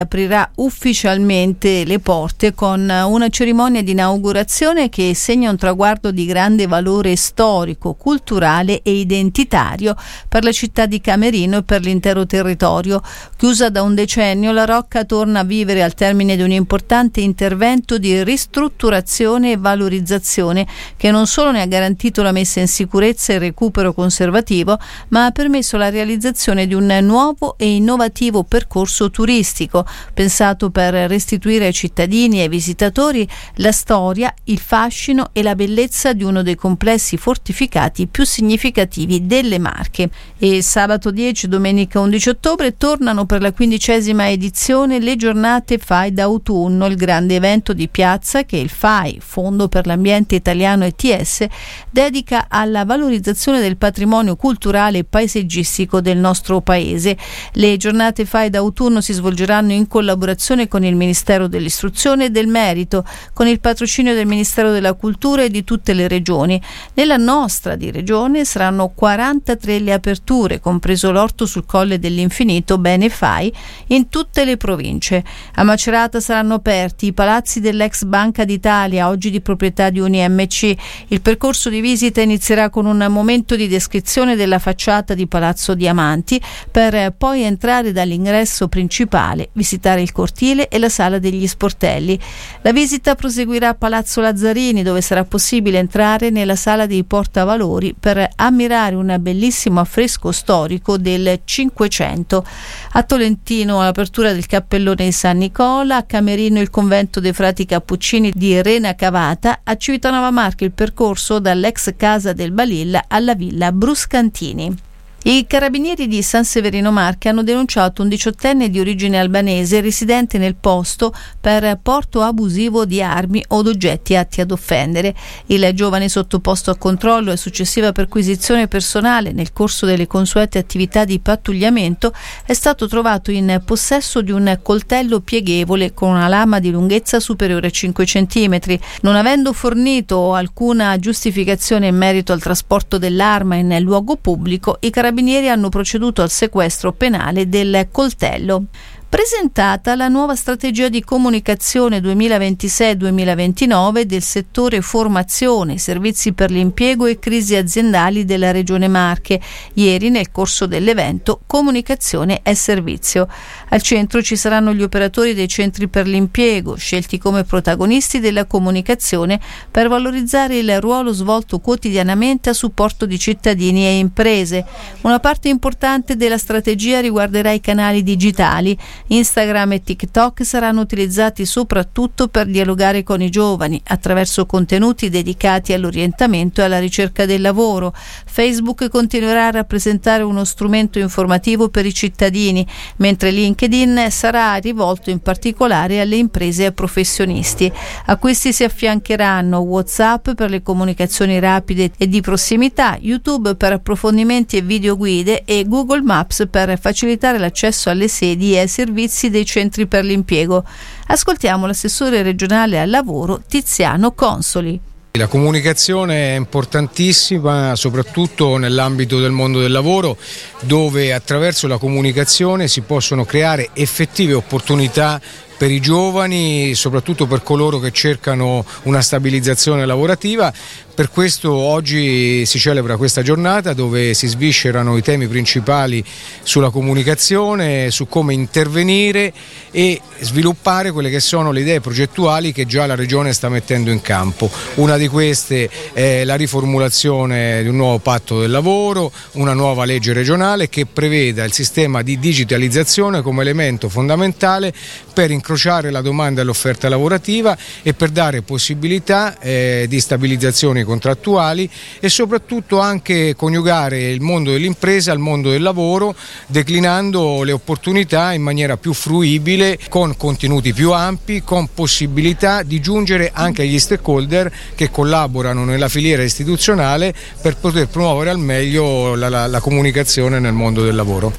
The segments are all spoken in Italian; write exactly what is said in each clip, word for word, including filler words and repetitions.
aprirà ufficialmente le porte con una cerimonia di inaugurazione che segna un traguardo di grande valore storico, culturale e identitario per la città di Camerino e per l'intero territorio. Chiusa da un decennio, la Rocca torna a vivere al termine di un importante intervento di ristrutturazione e valorizzazione che non solo ne ha garantito la messa in sicurezza e il recupero conservativo, ma ha permesso la realizzazione di un nuovo e innovativo percorso turistico pensato per restituire ai cittadini e ai visitatori la storia, il fascino e la bellezza di uno dei complessi fortificati più significativi delle Marche. E sabato dieci, domenica undici ottobre tornano per la quindicesima edizione le giornate F A I d'autunno, il grande evento di piazza che il F A I, Fondo per l'Ambiente Italiano E T S, dedica alla valorizzazione del patrimonio culturale e paesaggistico del nostro paese. Le giornate F A I d'autunno si svolgeranno in in collaborazione con il Ministero dell'Istruzione e del Merito, con il patrocinio del Ministero della Cultura e di tutte le regioni. Nella nostra di regione saranno quarantatré le aperture, compreso l'orto sul Colle dell'Infinito, bene F A I, in tutte le province. A Macerata saranno aperti i palazzi dell'ex Banca d'Italia, oggi di proprietà di Uni M C. Il percorso di visita inizierà con un momento di descrizione della facciata di Palazzo Diamanti, per poi entrare dall'ingresso principale, visitare il cortile e la sala degli sportelli. La visita proseguirà a Palazzo Lazzarini, dove sarà possibile entrare nella sala dei portavalori per ammirare un bellissimo affresco storico del Cinquecento. A Tolentino l'apertura del Cappellone di San Nicola, a Camerino il convento dei frati cappuccini di Rena Cavata, a Civitanova Marche il percorso dall'ex Casa del Balilla alla Villa Bruscantini. I carabinieri di San Severino Marche hanno denunciato un diciottenne di origine albanese residente nel posto per porto abusivo di armi o oggetti atti ad offendere. Il giovane, sottoposto a controllo e successiva perquisizione personale nel corso delle consuete attività di pattugliamento, è stato trovato in possesso di un coltello pieghevole con una lama di lunghezza superiore a cinque centimetri. Non avendo fornito alcuna giustificazione in merito al trasporto dell'arma in luogo pubblico, i carabinieri Carabinieri hanno proceduto al sequestro penale del coltello. Presentata la nuova strategia di comunicazione duemilaventisei duemilaventinove del settore formazione, servizi per l'impiego e crisi aziendali della Regione Marche, ieri nel corso dell'evento Comunicazione e Servizio. Al centro ci saranno gli operatori dei centri per l'impiego, scelti come protagonisti della comunicazione per valorizzare il ruolo svolto quotidianamente a supporto di cittadini e imprese. Una parte importante della strategia riguarderà i canali digitali. Instagram e TikTok saranno utilizzati soprattutto per dialogare con i giovani attraverso contenuti dedicati all'orientamento e alla ricerca del lavoro. Facebook continuerà a rappresentare uno strumento informativo per i cittadini, mentre LinkedIn sarà rivolto in particolare alle imprese e ai professionisti. A questi si affiancheranno WhatsApp per le comunicazioni rapide e di prossimità, YouTube per approfondimenti e videoguide e Google Maps per facilitare l'accesso alle sedi e ai servizi dei centri per l'impiego. Ascoltiamo l'assessore regionale al lavoro Tiziano Consoli. La comunicazione è importantissima, soprattutto nell'ambito del mondo del lavoro, dove attraverso la comunicazione si possono creare effettive opportunità per i giovani, soprattutto per coloro che cercano una stabilizzazione lavorativa. Per questo oggi si celebra questa giornata dove si sviscerano i temi principali sulla comunicazione, su come intervenire e sviluppare quelle che sono le idee progettuali che già la Regione sta mettendo in campo. Una di queste è la riformulazione di un nuovo patto del lavoro, una nuova legge regionale che preveda il sistema di digitalizzazione come elemento fondamentale per incrociare la domanda e l'offerta lavorativa e per dare possibilità eh, di stabilizzazione contrattuali e soprattutto anche coniugare il mondo dell'impresa al mondo del lavoro, declinando le opportunità in maniera più fruibile, con contenuti più ampi, con possibilità di giungere anche agli stakeholder che collaborano nella filiera istituzionale per poter promuovere al meglio la, la, la comunicazione nel mondo del lavoro.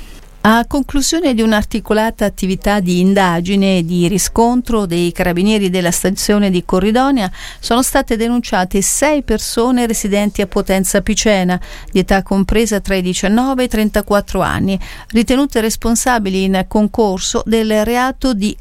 A conclusione di un'articolata attività di indagine e di riscontro dei carabinieri della stazione di Corridonia, sono state denunciate sei persone residenti a Potenza Picena, di età compresa tra i diciannove e i trentaquattro anni, ritenute responsabili in concorso del reato di